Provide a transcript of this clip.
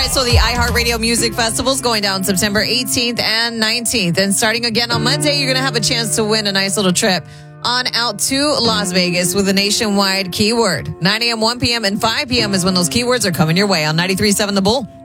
right, so the iHeartRadio Music Festival is going down September 18th and 19th. And starting again on Monday, you're going to have a chance to win a nice little trip on out to Las Vegas with a nationwide keyword. 9 a.m., 1 p.m., and 5 p.m. is when those keywords are coming your way on 93.7 The Bull.